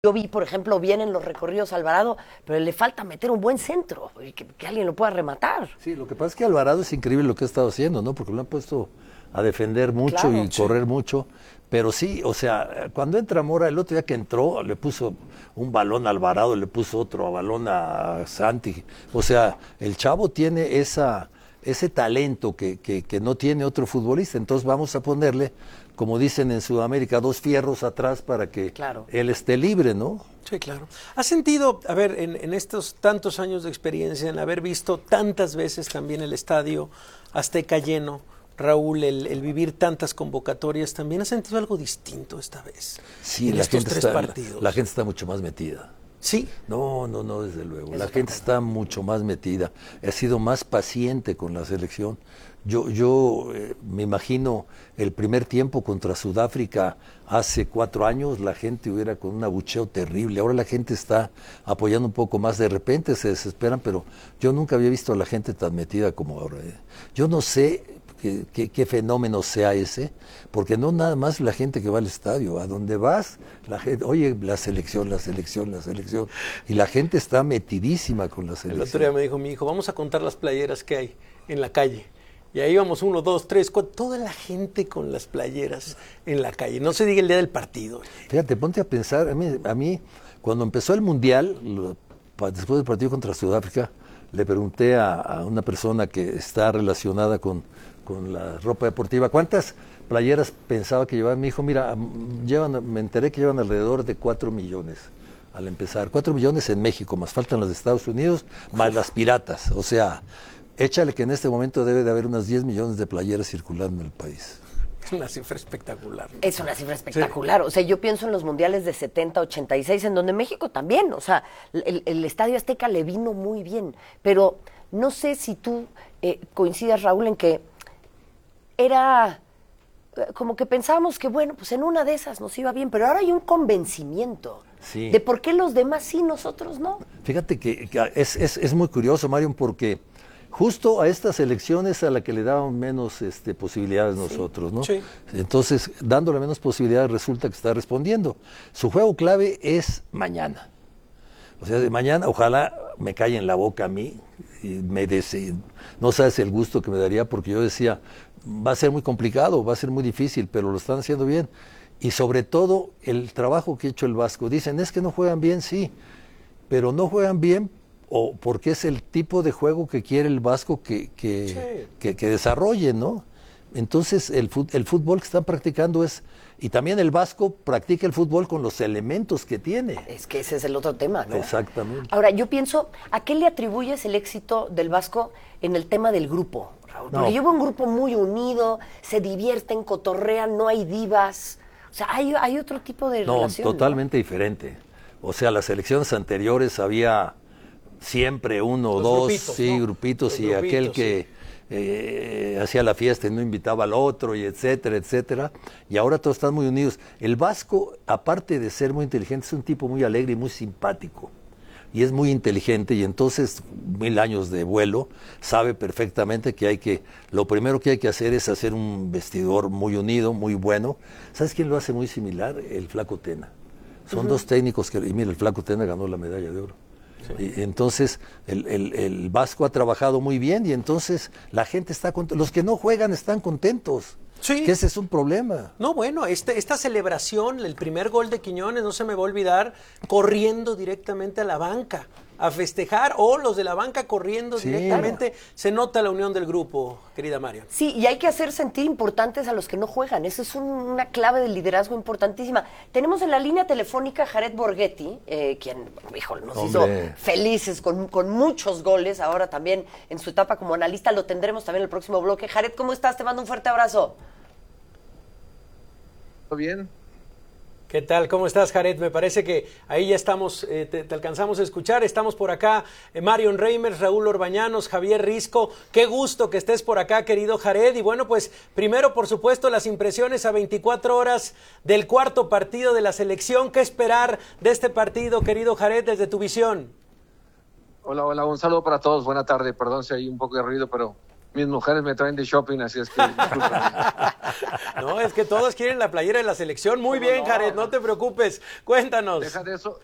Yo vi, por ejemplo, bien en los recorridos a Alvarado, pero le falta meter un buen centro, que alguien lo pueda rematar. Sí, lo que pasa es que Alvarado es increíble lo que ha estado haciendo, ¿no? Porque lo han puesto a defender mucho Claro, y correr mucho. Pero sí, o sea, cuando entra Mora, el otro día que entró, le puso un balón a Alvarado, le puso otro balón a Santi. O sea, el chavo tiene ese talento que no tiene otro futbolista. Entonces vamos a ponerle, como dicen en Sudamérica, dos fierros atrás para que él esté libre, ¿no? Sí, claro. ¿Has sentido, a ver, en estos tantos años de experiencia, en haber visto tantas veces también el estadio Azteca lleno, Raúl, el vivir tantas convocatorias, también has sentido algo distinto esta vez? Sí, en estos tres partidos. La gente está mucho más metida. ¿Sí? No, desde luego. La gente está mucho más metida. Ha sido más paciente con la selección. Yo me imagino el primer tiempo contra Sudáfrica hace 4 años, la gente hubiera con un abucheo terrible. Ahora la gente está apoyando un poco más. De repente se desesperan, pero yo nunca había visto a la gente tan metida como ahora. Yo no sé qué fenómeno sea ese, porque no nada más la gente que va al estadio, a donde vas, la gente, oye, la selección, y la gente está metidísima con la selección. El otro día me dijo mi hijo, vamos a contar las playeras que hay en la calle. Y ahí íbamos 1, 2, 3, 4, toda la gente con las playeras en la calle. No se diga el día del partido. Fíjate, ponte a pensar, a mí cuando empezó el Mundial, después del partido contra Sudáfrica, le pregunté a una persona que está relacionada con la ropa deportiva, ¿cuántas playeras pensaba que llevaban? Me dijo, mira, me enteré que llevan alrededor de 4 millones al empezar. 4 millones en México, más faltan las de Estados Unidos, más las piratas. O sea, échale que en este momento debe de haber unas 10 millones de playeras circulando en el país. Es una cifra espectacular. Es una cifra espectacular. Sí. O sea, yo pienso en los mundiales de 70, 86, en donde México también. O sea, el Estadio Azteca le vino muy bien. Pero no sé si tú coincidas, Raúl, en que era como que pensábamos que, bueno, pues en una de esas nos iba bien, pero ahora hay un convencimiento de por qué los demás sí, nosotros no. Fíjate que es muy curioso, Mario, porque justo a estas elecciones a la que le daban menos posibilidades nosotros, ¿no? Sí. Entonces, dándole menos posibilidades, resulta que está respondiendo. Su juego clave es mañana. O sea, de mañana, ojalá me calle en la boca a mí, y no sabes el gusto que me daría, porque yo decía, va a ser muy complicado, va a ser muy difícil, pero lo están haciendo bien. Y sobre todo, el trabajo que ha hecho el Vasco. Dicen, es que no juegan bien, sí, pero no juegan bien o porque es el tipo de juego que quiere el Vasco que desarrolle, ¿no? Entonces, el fútbol que están practicando y también el Vasco practica el fútbol con los elementos que tiene. Es que ese es el otro tema, ¿no? Exactamente. Ahora, yo pienso, ¿a qué le atribuyes el éxito del Vasco en el tema del grupo, Raúl? Porque yo veo un grupo muy unido, se divierten, cotorrean, no hay divas. O sea, hay otro tipo de relación. Totalmente diferente. O sea, las elecciones anteriores había siempre uno o dos, grupitos, ¿no? Grupitos, y aquel que hacía la fiesta y no invitaba al otro, y etcétera, etcétera. Y ahora todos están muy unidos. El Vasco, aparte de ser muy inteligente, es un tipo muy alegre y muy simpático. Y es muy inteligente, y entonces, 1000 años de vuelo, sabe perfectamente que lo primero que hay que hacer es hacer un vestidor muy unido, muy bueno. ¿Sabes quién lo hace muy similar? El Flaco Tena. Son dos técnicos y mira, el Flaco Tena ganó la medalla de oro. Sí. Y entonces el Vasco ha trabajado muy bien, y entonces la gente está contenta. Los que no juegan están contentos. Sí. Que ese es un problema. No, bueno, esta celebración, el primer gol de Quiñones, no se me va a olvidar, corriendo directamente a la banca a festejar, o los de la banca corriendo directamente. Claro. Se nota la unión del grupo, querida Mario. Sí, y hay que hacer sentir importantes a los que no juegan. Esa es una clave del liderazgo importantísima. Tenemos en la línea telefónica a Jared Borghetti, quien, híjole, nos hizo felices con muchos goles. Ahora también en su etapa como analista lo tendremos también en el próximo bloque. Jared, ¿cómo estás? Te mando un fuerte abrazo. ¿Todo bien? ¿Qué tal? ¿Cómo estás, Jared? Me parece que ahí ya estamos, te alcanzamos a escuchar. Estamos por acá, Marion Reimers, Raúl Orbañanos, Javier Risco. Qué gusto que estés por acá, querido Jared. Y bueno, pues primero, por supuesto, las impresiones a 24 horas del cuarto partido de la selección. ¿Qué esperar de este partido, querido Jared, desde tu visión? Hola, un saludo para todos. Buena tarde. Perdón si hay un poco de ruido, pero mis mujeres me traen de shopping, así es que No, es que todos quieren la playera de la selección. Muy bien, Jared, no te preocupes. Cuéntanos. Deja de eso.